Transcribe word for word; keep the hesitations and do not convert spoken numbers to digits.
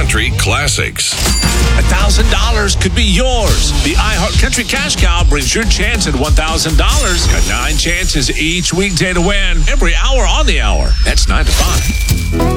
Country Classics. one thousand dollars could be yours. The iHeart Country Cash Cow brings your chance at one thousand dollars. Got nine chances each weekday to win every hour on the hour. That's nine to five.